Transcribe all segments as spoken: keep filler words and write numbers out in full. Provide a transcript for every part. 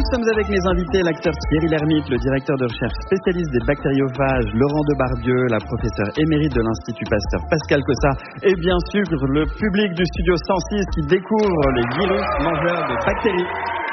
sommes avec mes invités, l'acteur Thierry Lhermitte, le directeur de recherche spécialiste des bactériophages, Laurent Debarbieu, la professeure émérite de l'Institut Pasteur, Pascal Cossa, et bien sûr le public du Studio cent six qui découvre les virus mangeurs de bactéries.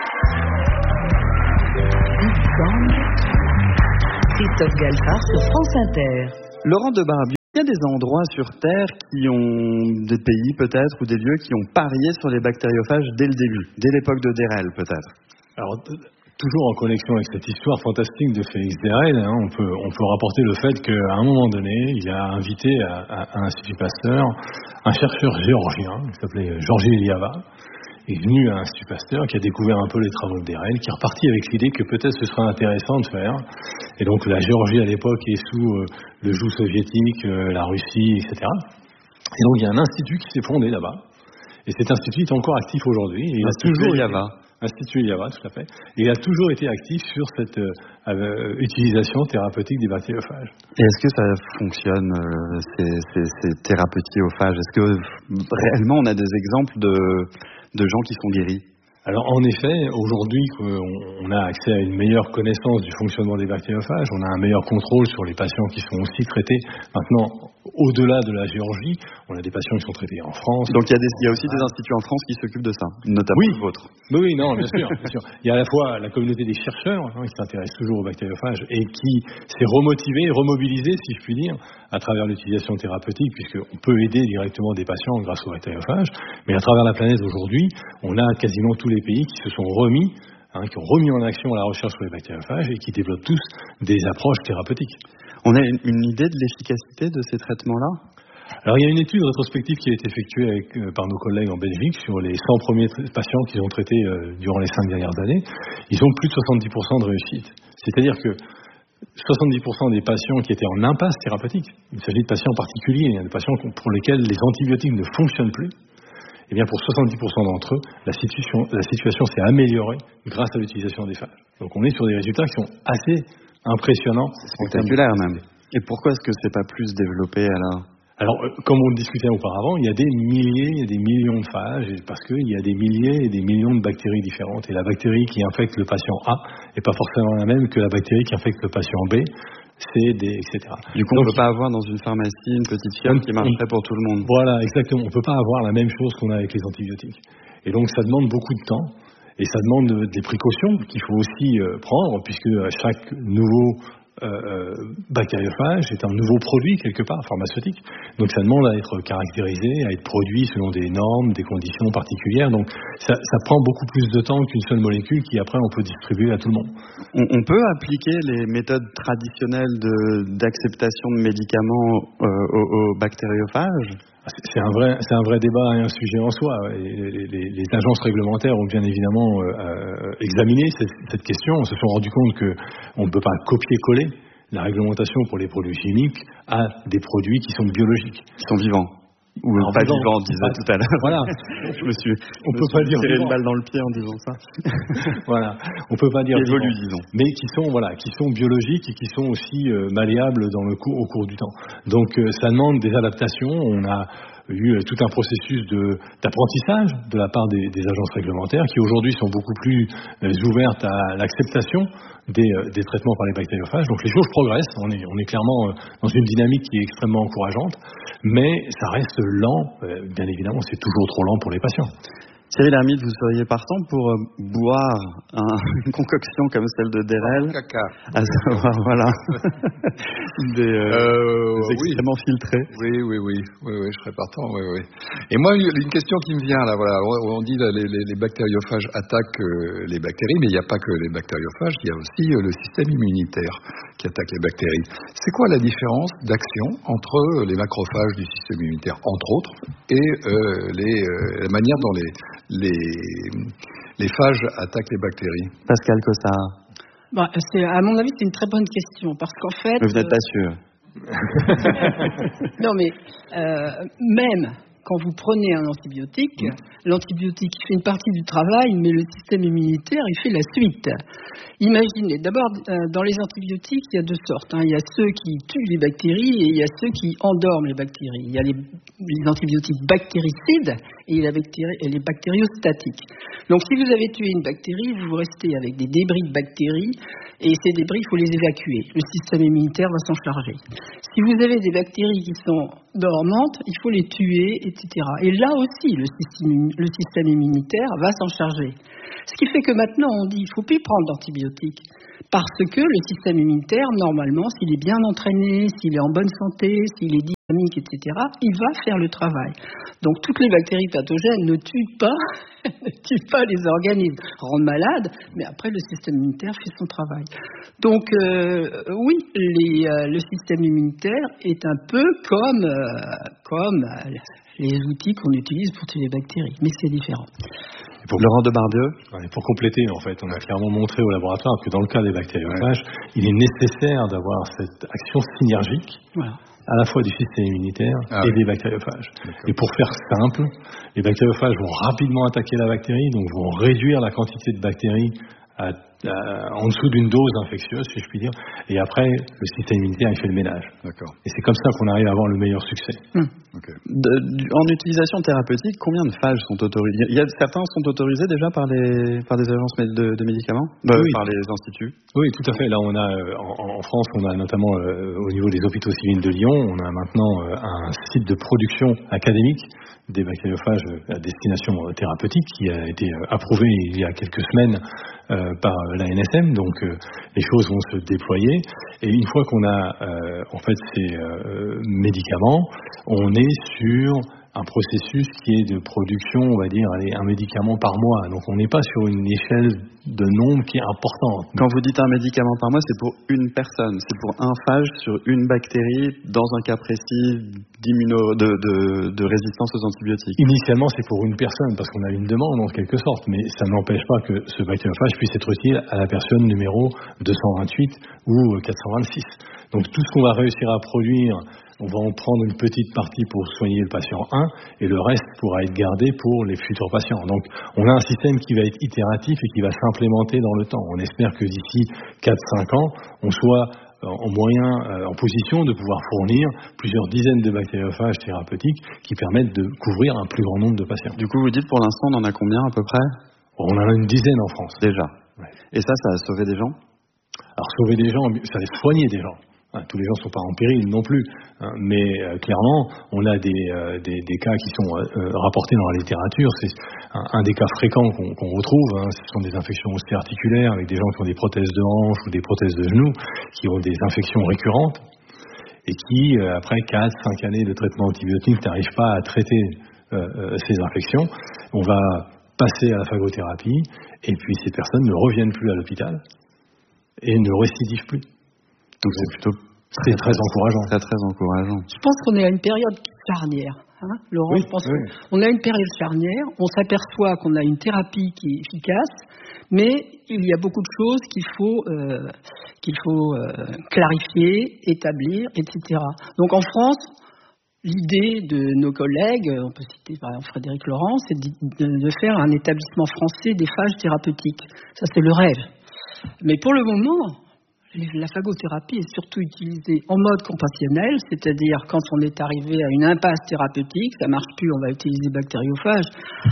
Christophe Galfard sur France Inter. Laurent Debarbieu, il y a des endroits sur Terre qui ont, des pays peut-être, ou des lieux qui ont parié sur les bactériophages dès le début, dès l'époque de Derel peut-être. Alors, t- toujours en connexion avec cette histoire fantastique de Félix Derel, hein, on peut on peut rapporter le fait qu'à un moment donné, il a invité à, à, à l'Institut Pasteur un chercheur géorgien qui s'appelait Georgi Eliava, est venu à l'Institut Pasteur, qui a découvert un peu les travaux de Derel, qui est reparti avec l'idée que peut-être ce serait intéressant de faire. Et donc la Géorgie à l'époque est sous euh, le joug soviétique, euh, la Russie, et cetera. Et donc il y a un institut qui s'est fondé là-bas. Et cet institut est encore actif aujourd'hui. Et il a toujours Eliava. Institut Eliava, tout à fait. Et il a toujours été actif sur cette euh, euh, utilisation thérapeutique des bactériophages. Et est-ce que ça fonctionne, euh, ces, ces, ces thérapeuticophages? Est-ce que réellement on a des exemples de, de gens qui sont guéris? Alors en effet, aujourd'hui, on a accès à une meilleure connaissance du fonctionnement des bactériophages, on a un meilleur contrôle sur les patients qui sont aussi traités. Maintenant, au-delà de la Géorgie, on a des patients qui sont traités en France. Donc il y a, des, il y a aussi des instituts en France qui s'occupent de ça, notamment oui. le vôtre. Oui, oui, non, bien sûr, bien sûr. Il y a à la fois la communauté des chercheurs hein, qui s'intéressent toujours aux bactériophages et qui s'est remotivée, remobilisée, si je puis dire, à travers l'utilisation thérapeutique, puisqu'on peut aider directement des patients grâce aux bactériophages. Mais à travers la planète aujourd'hui, on a quasiment tous les pays qui se sont remis, hein, qui ont remis en action la recherche sur les bactériophages et qui développent tous des approches thérapeutiques. On a une, une idée de l'efficacité de ces traitements-là ? Alors il y a une étude rétrospective qui a été effectuée avec, euh, par nos collègues en Belgique sur les cent premiers tra- patients qu'ils ont traités euh, durant les cinq dernières années. Ils ont plus de soixante-dix pour cent de réussite. C'est-à-dire que soixante-dix pour cent des patients qui étaient en impasse thérapeutique, il s'agit de patients particuliers, des patients pour lesquels les antibiotiques ne fonctionnent plus, et bien pour soixante-dix pour cent d'entre eux, la situation, la situation s'est améliorée grâce à l'utilisation des phages. Donc on est sur des résultats qui sont assez impressionnants. C'est spectaculaire même. Et pourquoi est-ce que c'est pas plus développé alors ? Alors, euh, comme on le discutait auparavant, il y a des milliers, il y a des millions de phages, parce qu'il y a des milliers et des millions de bactéries différentes. Et la bactérie qui infecte le patient A n'est pas forcément la même que la bactérie qui infecte le patient B, C, D, et cetera. Du coup, on ne peut pas avoir dans une pharmacie une petite fiole qui marcherait pour tout le monde. Voilà, exactement. On ne peut pas avoir la même chose qu'on a avec les antibiotiques. Et donc, ça demande beaucoup de temps. Et ça demande des précautions qu'il faut aussi euh, prendre, puisque à chaque nouveau Euh, euh, bactériophage est un nouveau produit quelque part pharmaceutique, donc ça demande à être caractérisé, à être produit selon des normes, des conditions particulières, donc ça, ça prend beaucoup plus de temps qu'une seule molécule qui après on peut distribuer à tout le monde. On, on peut appliquer les méthodes traditionnelles de, d'acceptation de médicaments euh, aux, aux bactériophages ? C'est un vrai, c'est un vrai débat et un sujet en soi. Et les, les, les agences réglementaires ont bien évidemment euh, euh, examiné cette, cette question. On se sont rendu compte que on ne peut pas copier-coller la réglementation pour les produits chimiques à des produits qui sont biologiques, qui sont vivants. Ou alors, pas vivant, vivant, on disait pas, tout à l'heure. Voilà. je me suis, on je peut me pas suis dire tiré vivant. une balle dans le pied en disant ça. Voilà. On peut pas dire évolue, vivant, disons. mais qui sont voilà, qui sont biologiques et qui sont aussi euh, malléables dans le cours, au cours du temps. Donc euh, ça demande des adaptations. On a eu tout un processus de, d'apprentissage de la part des, des agences réglementaires qui aujourd'hui sont beaucoup plus euh, ouvertes à l'acceptation des, euh, des traitements par les bactériophages. Donc les choses progressent, on est, on est clairement euh, dans une dynamique qui est extrêmement encourageante, mais ça reste lent, euh, bien évidemment c'est toujours trop lent pour les patients. Thierry Lhermitte, vous seriez partant pour euh, boire un, une concoction comme celle de Derel, caca. À savoir, voilà, des, euh, euh, des extrêmement oui. filtrés. Oui, oui, oui, oui, oui, je serais partant, oui, oui. Et moi, une question qui me vient là, voilà, on dit là, les, les, les bactériophages attaquent euh, les bactéries, mais il n'y a pas que les bactériophages, il y a aussi euh, le système immunitaire qui attaque les bactéries. C'est quoi la différence d'action entre les macrophages du système immunitaire, entre autres, et euh, les, euh, la manière dont les Les, les phages attaquent les bactéries? Pascal Cossa. Bah, c'est, à mon avis, c'est une très bonne question parce qu'en fait. Mais vous n'êtes pas sûr. Non, mais euh, même quand vous prenez un antibiotique, mmh. l'antibiotique fait une partie du travail, mais le système immunitaire, il fait la suite. Imaginez, d'abord, euh, dans les antibiotiques, il y a deux sortes. Hein. Il y a ceux qui tuent les bactéries et il y a ceux qui endorment les bactéries. Il y a les, les antibiotiques bactéricides et, la bactérie, et les bactériostatiques. Donc, si vous avez tué une bactérie, vous restez avec des débris de bactéries et ces débris, il faut les évacuer. Le système immunitaire va s'en charger. Si vous avez des bactéries qui sont dormantes, il faut les tuer, et cetera. Et là aussi, le système, le système immunitaire va s'en charger. Ce qui fait que maintenant, on dit qu'il ne faut plus prendre d'antibiotiques. Parce que le système immunitaire, normalement, s'il est bien entraîné, s'il est en bonne santé, s'il est dynamique, et cetera, il va faire le travail. Donc, toutes les bactéries pathogènes ne tuent pas, ne tuent pas les organismes, rendent malades, mais après, le système immunitaire fait son travail. Donc, euh, oui, les, euh, le système immunitaire est un peu comme, euh, comme euh, les outils qu'on utilise pour tuer les bactéries, mais c'est différent. Pour Laurent Debarbieu, ouais, pour compléter, en fait, on a clairement montré au laboratoire que dans le cas des bactériophages, ouais. il est nécessaire d'avoir cette action synergique, voilà. à la fois du système immunitaire ah, et oui. des bactériophages. D'accord. Et pour faire simple, les bactériophages vont rapidement attaquer la bactérie, donc vont réduire la quantité de bactéries à, à, en dessous d'une dose infectieuse, si je puis dire, et après, le système immunitaire, il fait le ménage. D'accord. Et c'est comme ça qu'on arrive à avoir le meilleur succès. Hum. Okay. De, du, en utilisation thérapeutique, combien de phages sont autorisés? Il y a, certains sont autorisés déjà par, les, par des agences de, de médicaments, de, oui. par les instituts. Oui, tout à fait. Là, on a en, en France, on a notamment euh, au niveau des hôpitaux civils de Lyon, on a maintenant euh, un site de production académique des bactériophages à destination thérapeutique qui a été approuvé il y a quelques semaines euh, par l'A N S M. Donc euh, les choses vont se déployer. Et une fois qu'on a euh, en fait ces euh, médicaments, on est sur un processus qui est de production, on va dire, allez, un médicament par mois. Donc on n'est pas sur une échelle de nombre qui est importante. Quand vous dites un médicament par mois, c'est pour une personne, c'est pour un phage sur une bactérie dans un cas précis d'immuno, de, de, de résistance aux antibiotiques. Initialement, c'est pour une personne parce qu'on a une demande en quelque sorte, mais ça n'empêche pas que ce bactériophage puisse être utile à la personne numéro deux cent vingt-huit ou quatre cent vingt-six. Donc tout ce qu'on va réussir à produire, on va en prendre une petite partie pour soigner le patient un et le reste pourra être gardé pour les futurs patients. Donc on a un système qui va être itératif et qui va s'implémenter dans le temps. On espère que d'ici quatre à cinq ans, on soit en moyen, en position de pouvoir fournir plusieurs dizaines de bactériophages thérapeutiques qui permettent de couvrir un plus grand nombre de patients. Du coup, vous dites pour l'instant, on en a combien à peu près? On en a une dizaine en France. Déjà. Ouais. Et ça, ça a sauvé des gens? Alors sauver des gens, ça a soigné des gens. Hein, tous les gens ne sont pas en péril non plus, hein, mais euh, clairement, on a des, euh, des, des cas qui sont euh, rapportés dans la littérature. C'est un, un des cas fréquents qu'on, qu'on retrouve, hein, ce sont des infections ostéo-articulaires avec des gens qui ont des prothèses de hanche ou des prothèses de genoux, qui ont des infections récurrentes et qui, euh, après quatre à cinq années de traitement antibiotique, n'arrivent pas à traiter euh, euh, ces infections. On va passer à la phagothérapie et puis ces personnes ne reviennent plus à l'hôpital et ne récidivent plus. Donc c'est plutôt très, très encourageant. Très, très encourageant. Je pense qu'on est à une période charnière. Hein, Laurent, oui, je pense oui. qu'on a une période charnière. On s'aperçoit qu'on a une thérapie qui est efficace, mais il y a beaucoup de choses qu'il faut, euh, qu'il faut euh, clarifier, établir, et cetera. Donc en France, l'idée de nos collègues, on peut citer par exemple Frédéric Laurent, c'est de, de, de faire un établissement français des phages thérapeutiques. Ça, c'est le rêve. Mais pour le moment, la phagothérapie est surtout utilisée en mode compassionnel, c'est-à-dire quand on est arrivé à une impasse thérapeutique, ça marche plus, on va utiliser bactériophages.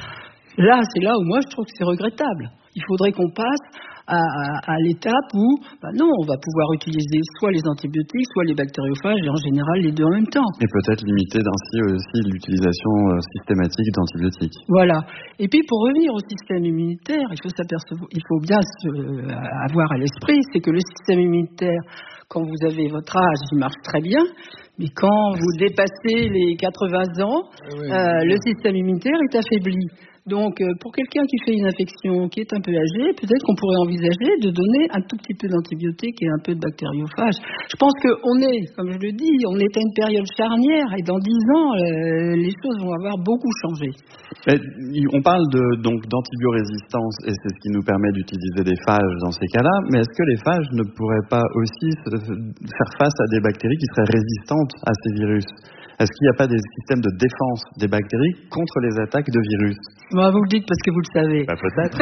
Là, c'est là où moi je trouve que c'est regrettable. Il faudrait qu'on passe à, à, à l'étape où, bah non, on va pouvoir utiliser soit les antibiotiques, soit les bactériophages, et en général les deux en même temps. Et peut-être limiter ainsi aussi l'utilisation systématique d'antibiotiques. Voilà. Et puis pour revenir au système immunitaire, il faut s'apercevoir, il faut bien se, euh, avoir à l'esprit, c'est que le système immunitaire, quand vous avez votre âge, il marche très bien. Mais quand vous dépassez les quatre-vingts ans, oui, euh, oui. le système immunitaire est affaibli. Donc, euh, pour quelqu'un qui fait une infection, qui est un peu âgé, peut-être qu'on pourrait envisager de donner un tout petit peu d'antibiotiques et un peu de bactériophages. Je pense qu'on est, comme je le dis, on est à une période charnière et dans dix ans, euh, les choses vont avoir beaucoup changé. Mais on parle de, donc d'antibiorésistance et c'est ce qui nous permet d'utiliser des phages dans ces cas-là, mais est-ce que les phages ne pourraient pas aussi faire face à des bactéries qui seraient résistantes à ces virus ? Est-ce qu'il n'y a pas des systèmes de défense des bactéries contre les attaques de virus ? Bah, vous le dites parce que vous le savez. Bah, peut-être.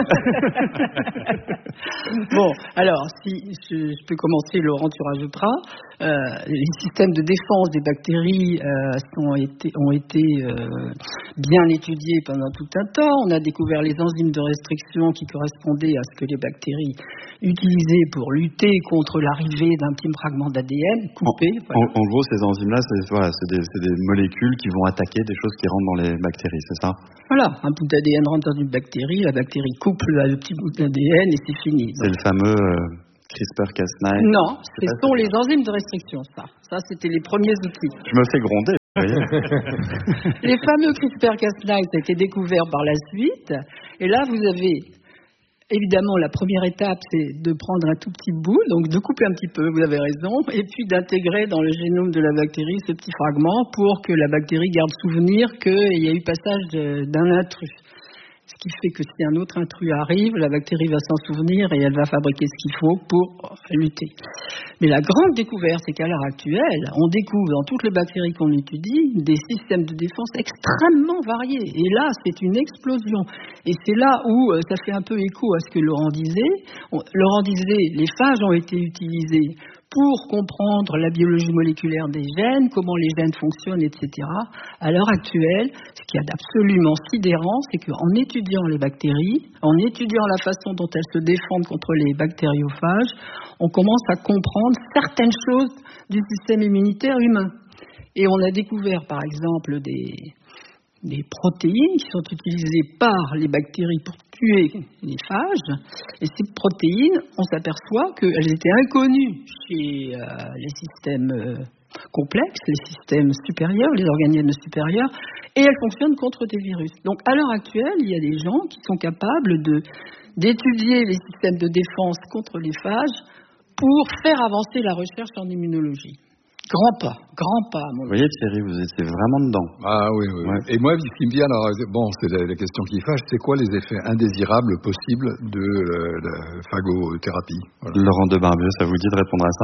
Bon, alors, si je, je peux commencer, Laurent, tu rajouteras. Euh, les systèmes de défense des bactéries euh, ont été, ont été euh, bien étudiés pendant tout un temps. On a découvert les enzymes de restriction qui correspondaient à ce que les bactéries utilisaient pour lutter contre l'arrivée d'un petit fragment d'A D N coupé. En, voilà. en, en gros, ces enzymes-là, c'est, voilà, c'est, des, c'est des molécules qui vont attaquer des choses qui rentrent dans les bactéries, c'est ça ? Voilà, un bout d'A D N rentre dans une bactérie, la bactérie coupe le, le petit bout d'A D N et c'est fini. C'est le fameux euh, CRISPR-Cas nine. Non, ce sont les enzymes de restriction, ça. Ça, c'était les premiers outils. Je me fais gronder. Les fameux CRISPR-Cas nine ont été découverts par la suite. Et là, vous avez, évidemment, la première étape, c'est de prendre un tout petit bout, donc de couper un petit peu, vous avez raison, et puis d'intégrer dans le génome de la bactérie ce petit fragment pour que la bactérie garde souvenir qu'il y a eu passage de, d'un intrus. Ce qui fait que si un autre intrus arrive, la bactérie va s'en souvenir et elle va fabriquer ce qu'il faut pour lutter. Mais la grande découverte, c'est qu'à l'heure actuelle, on découvre dans toutes les bactéries qu'on étudie des systèmes de défense extrêmement variés. Et là, c'est une explosion. Et c'est là où euh, ça fait un peu écho à ce que Laurent disait. On, Laurent disait, les phages ont été utilisés pour comprendre la biologie moléculaire des gènes, comment les gènes fonctionnent, et cetera. À l'heure actuelle, ce qu'il y a d'absolument sidérant, c'est qu'en étudiant les bactéries, en étudiant la façon dont elles se défendent contre les bactériophages, on commence à comprendre certaines choses du système immunitaire humain. Et on a découvert, par exemple, des... des protéines qui sont utilisées par les bactéries pour tuer les phages. Et ces protéines, on s'aperçoit qu'elles étaient inconnues chez euh, les systèmes euh, complexes, les systèmes supérieurs, les organismes supérieurs, et elles fonctionnent contre des virus. Donc à l'heure actuelle, il y a des gens qui sont capables de, d'étudier les systèmes de défense contre les phages pour faire avancer la recherche en immunologie. Grand pas, grand pas. Mon Vous voyez Thierry, vous étiez vraiment dedans. Ah oui, oui. Ouais. Et moi, ce qui me vient, alors, bon, c'est la, la question qui fâche, c'est quoi les effets indésirables possibles de euh, la phagothérapie ? Voilà. Laurent de Barbieux, ça vous dit de répondre à ça ?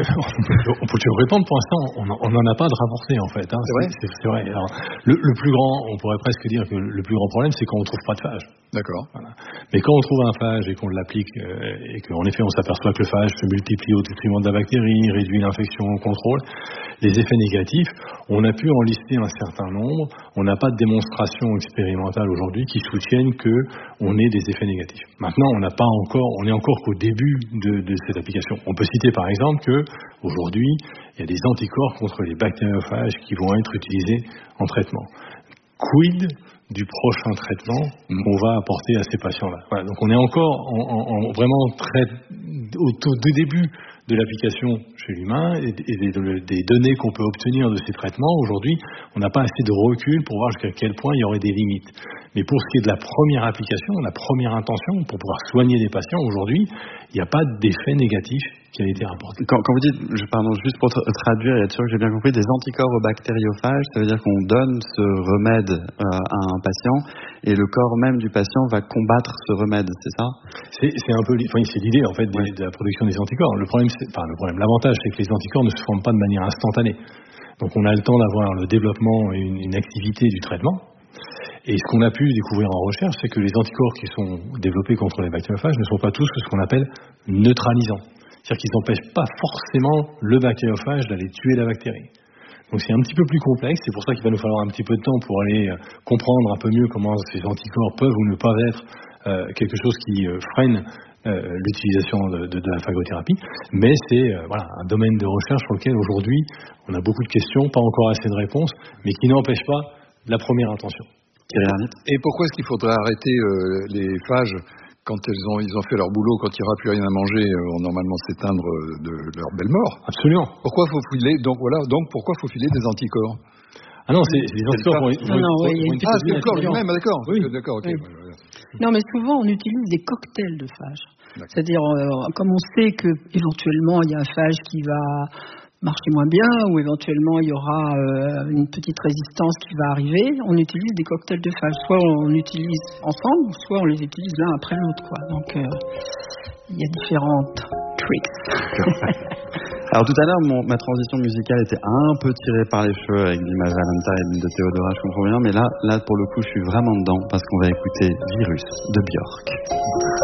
On peut toujours répondre, pour l'instant, on n'en a pas de rapporté en fait. Hein. C'est vrai ? C'est, c'est vrai. Alors, le, le plus grand, on pourrait presque dire que le plus grand problème, c'est quand on ne trouve pas de phage. D'accord. Voilà. Mais quand on trouve un phage et qu'on l'applique, euh, et qu'en effet on s'aperçoit que le phage se multiplie au détriment de la bactérie, réduit l'infection au contrôle, les effets négatifs, on a pu en lister un certain nombre. On n'a pas de démonstration expérimentale aujourd'hui qui soutiennent qu'on ait des effets négatifs. Maintenant, on n'a pas encore, on est encore qu'au début de, de cette application. On peut citer par exemple que aujourd'hui, il y a des anticorps contre les bactériophages qui vont être utilisés en traitement. Quid du prochain traitement qu'on va apporter à ces patients-là. Voilà, donc on est encore en, en, en vraiment très au tout début de l'application chez l'humain et, et des, des données qu'on peut obtenir de ces traitements. Aujourd'hui, on n'a pas assez de recul pour voir jusqu'à quel point il y aurait des limites. Mais pour ce qui est de la première application, la première intention, pour pouvoir soigner des patients, aujourd'hui, il n'y a pas d'effet négatif qui a été rapporté. Quand, quand vous dites, je, pardon, juste pour tra- traduire et être sûr que j'ai bien compris, des anticorps aux bactériophages, ça veut dire qu'on donne ce remède euh, à un patient et le corps même du patient va combattre ce remède, c'est ça ? c'est, c'est un peu, enfin, c'est l'idée en fait des, de la production des anticorps. Le problème, c'est, enfin le problème, l'avantage, c'est que les anticorps ne se forment pas de manière instantanée. Donc on a le temps d'avoir le développement et une, une activité du traitement. Et ce qu'on a pu découvrir en recherche, c'est que les anticorps qui sont développés contre les bactériophages ne sont pas tous ce qu'on appelle neutralisants. C'est-à-dire qu'ils n'empêchent pas forcément le bactériophage d'aller tuer la bactérie. Donc c'est un petit peu plus complexe, c'est pour ça qu'il va nous falloir un petit peu de temps pour aller euh, comprendre un peu mieux comment ces anticorps peuvent ou ne pas être euh, quelque chose qui euh, freine euh, l'utilisation de, de, de la phagothérapie. Mais c'est euh, voilà, un domaine de recherche sur lequel aujourd'hui on a beaucoup de questions, pas encore assez de réponses, mais qui n'empêche pas la première intention. Et pourquoi est-ce qu'il faudrait arrêter euh, les phages quand elles ont, ils ont fait leur boulot, quand il n'y aura plus rien à manger, euh, vont normalement s'éteindre de leur belle mort? Absolument. Pourquoi faut filer, donc voilà, donc pourquoi faut filer des anticorps? Ah non, c'est les anticorps vont être. Non, non, oui, il y a une Ah, c'est le corps lui-même, d'accord. Oui. D'accord, ok. Oui. Ouais, ouais, ouais. Non, mais souvent, on utilise des cocktails de phages. C'est-à-dire, euh, comme on sait que éventuellement il y a un phage qui va marcher moins bien, ou éventuellement il y aura euh, une petite résistance qui va arriver, on utilise des cocktails de phages. Soit on utilise ensemble, soit on les utilise l'un après l'autre, quoi. Donc, euh, il y a différentes tricks. Alors tout à l'heure, mon, ma transition musicale était un peu tirée par les cheveux avec l'image Valentine de Théodora, je comprends bien, mais là, là pour le coup, je suis vraiment dedans parce qu'on va écouter Virus de Björk.